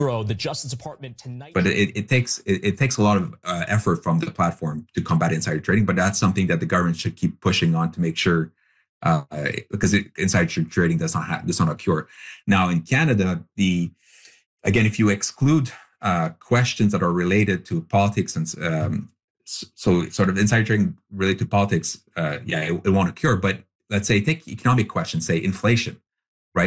The Justice Department tonight. But it takes a lot of effort from the platform to combat insider trading. But that's something that the government should keep pushing on to make sure, because insider trading does not occur. Now in Canada, again, if you exclude questions that are related to politics and so sort of insider trading related to politics, it won't occur. But let's say take economic questions, say inflation.